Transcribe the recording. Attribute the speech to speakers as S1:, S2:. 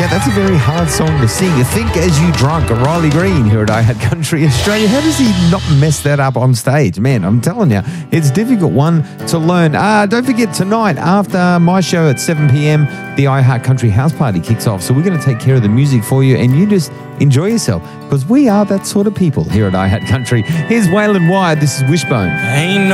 S1: That's a very hard song to sing. Think As You Drunk, Riley Green here at iHeart Country Australia. How does he not mess that up on stage? Man, I'm telling you, it's a difficult one to learn. Don't forget, tonight, after my show at 7 p.m, the iHeart Country House Party kicks off. So we're going to take care of the music for you, and you just enjoy yourself, because we are that sort of people here at iHeart Country. Here's Waylon Wyatt. This is Wishbone.
S2: Ain't